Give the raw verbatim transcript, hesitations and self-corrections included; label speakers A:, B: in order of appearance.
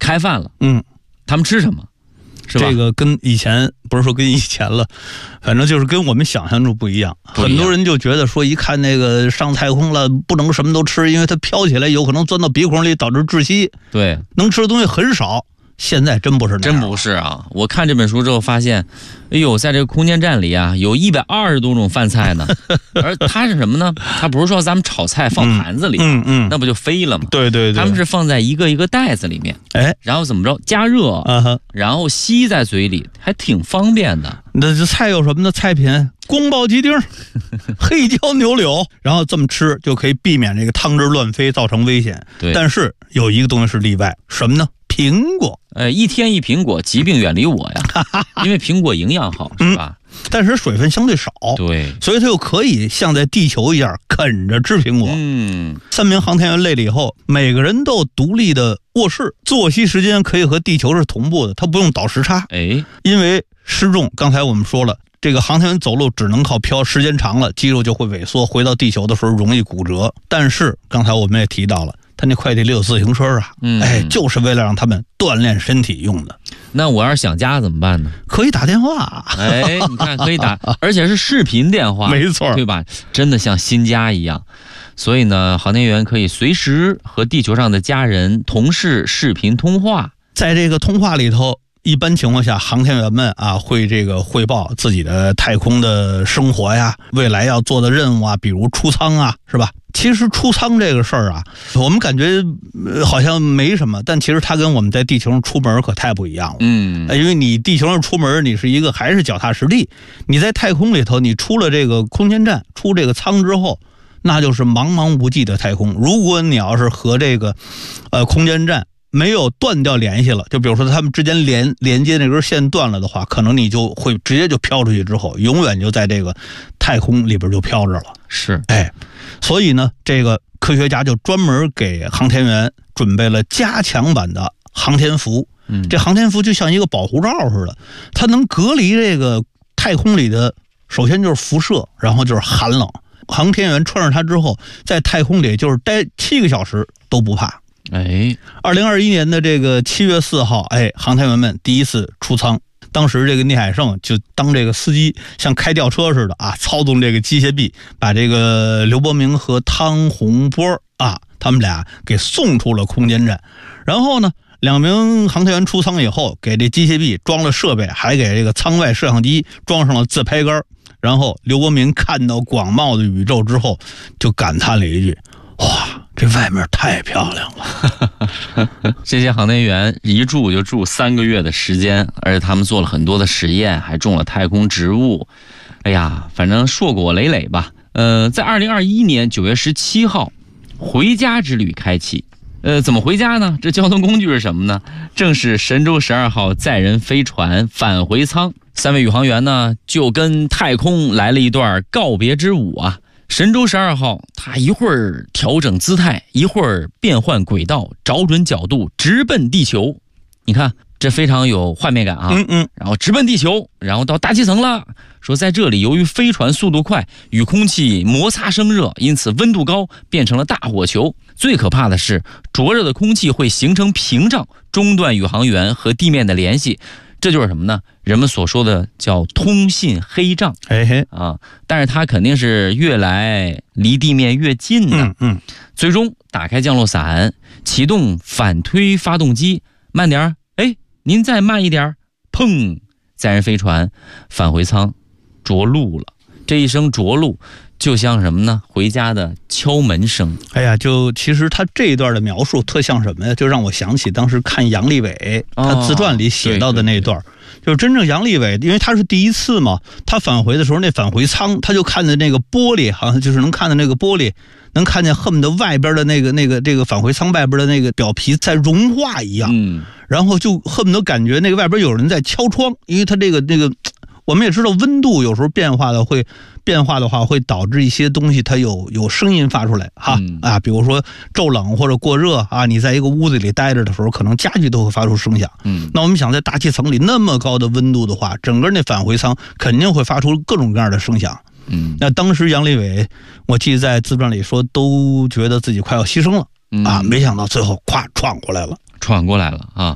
A: 开饭了，
B: 嗯，
A: 他们吃什么？是吧？
B: 这个跟以前不是说跟以前了，反正就是跟我们想象中不一样。
A: 不一样
B: 很多人就觉得说，一看那个上太空了，不能什么都吃，因为它飘起来有可能钻到鼻孔里导致窒息。
A: 对，
B: 能吃的东西很少。现在真不是那样，
A: 真不是啊！我看这本书之后发现，哎呦，在这个空间站里啊，有一百二十多种饭菜呢。而它是什么呢？它不是说咱们炒菜放盘子里，
B: 嗯 嗯, 嗯，
A: 那不就飞了吗？
B: 对对对，
A: 他们是放在一个一个袋子里面，
B: 哎，
A: 然后怎么着加热，
B: 啊哈，
A: 然后吸在嘴里，还挺方便的。
B: 那这菜有什么呢？菜品宫保鸡丁、黑椒牛柳，然后这么吃就可以避免这个汤汁乱飞造成危险。
A: 对，
B: 但是有一个东西是例外，什么呢？苹果。
A: 呃，一天一苹果，疾病远离我呀，因为苹果营养好，是吧？
B: 嗯，但是水分相对少，
A: 对，
B: 所以它又可以像在地球一样啃着吃苹果。
A: 嗯，
B: 三名航天员累了以后，每个人都有独立的卧室，作息时间可以和地球是同步的，它不用倒时差。
A: 哎，
B: 因为失重，刚才我们说了，这个航天员走路只能靠飘，时间长了肌肉就会萎缩，回到地球的时候容易骨折。但是刚才我们也提到了，他那快递里有自行车啊，
A: 嗯，
B: 哎，就是为了让他们锻炼身体用的。
A: 那我要是想家怎么办呢？
B: 可以打电话，
A: 哎，你看可以打，而且是视频电话，
B: 没错，
A: 对吧？真的像新家一样。所以呢，航天员可以随时和地球上的家人、同事视频通话。
B: 在这个通话里头，一般情况下，航天员们啊会这个汇报自己的太空的生活呀，未来要做的任务啊，比如出舱啊，是吧？其实出舱这个事儿啊，我们感觉、呃、好像没什么，但其实它跟我们在地球上出门可太不一样了。
A: 嗯，
B: 因为你地球上出门，你是一个还是脚踏实地；你在太空里头，你出了这个空间站，出这个舱之后，那就是茫茫无际的太空。如果你要是和这个呃空间站没有断掉联系了，就比如说他们之间连连接那根线断了的话，可能你就会直接就飘出去，之后永远就在这个太空里边就飘着了。
A: 是，
B: 哎，所以呢，这个科学家就专门给航天员准备了加强版的航天服。
A: 嗯，
B: 这航天服就像一个保护罩似的，它能隔离这个太空里的，首先就是辐射，然后就是寒冷。航天员穿上它之后，在太空里就是待七个小时都不怕。
A: 哎，
B: 二零二一年的这个七月四号，哎，航天员们第一次出舱。当时这个聂海胜就当这个司机，像开吊车似的啊，操纵这个机械臂，把这个刘伯明和汤洪波啊，他们俩给送出了空间站。然后呢，两名航天员出舱以后，给这机械臂装了设备，还给这个舱外摄像机装上了自拍杆。然后刘伯明看到广袤的宇宙之后，就感叹了一句：哇，这外面太漂亮了。
A: 这些航天员一住就住三个月的时间，而且他们做了很多的实验，还种了太空植物。哎呀，反正硕果累累吧。呃，在二零二一年九月十七号，回家之旅开启。呃，怎么回家呢？这交通工具是什么呢？正是神舟十二号载人飞船返回舱。三位宇航员呢，就跟太空来了一段告别之舞啊。神舟十二号，它一会儿调整姿态，一会儿变换轨道，找准角度，直奔地球。你看，这非常有画面感啊。
B: 嗯嗯。
A: 然后直奔地球，然后到大气层了。说在这里，由于飞船速度快，与空气摩擦生热，因此温度高，变成了大火球。最可怕的是，灼热的空气会形成屏障，中断宇航员和地面的联系。这就是什么呢？人们所说的叫通信黑障。
B: 嘿嘿
A: 啊，但是它肯定是越来离地面越近的。
B: 嗯嗯。
A: 最终打开降落伞，启动反推发动机，慢点儿，哎，您再慢一点，砰！载人飞船返回舱着陆了。这一声着陆，就像什么呢？回家的敲门声。
B: 哎呀，就其实他这一段的描述特像什么呀？就让我想起当时看杨利伟他自传里写到的那段。哦，对对对，就是真正杨利伟，因为他是第一次嘛，他返回的时候，那返回舱他就看见那个玻璃，好像就是能看见那个玻璃，能看见恨不得外边的那个那个这个返回舱外边的那个表皮在融化一样。
A: 嗯，
B: 然后就恨不得感觉那个外边有人在敲窗，因为他这个那个。我们也知道温度有时候变化的会变化的话会导致一些东西它有有声音发出来哈、嗯、啊，比如说骤冷或者过热啊，你在一个屋子里待着的时候，可能家具都会发出声响。嗯，那我们想在大气层里那么高的温度的话，整个那返回舱肯定会发出各种各样的声响。嗯，那当时杨利伟，我记得在自传里说，都觉得自己快要牺牲了、嗯、啊，没想到最后咵闯过来了，
A: 闯过来了啊。